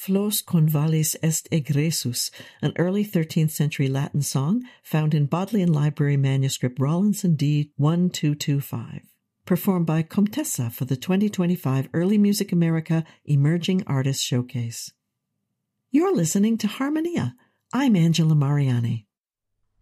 Flos convalis est egressus, an early 13th century Latin song found in Bodleian Library manuscript Rawlinson D. 1225. Performed by Comtessa for the 2025 Early Music America Emerging Artists Showcase. You're listening to Harmonia. I'm Angela Mariani.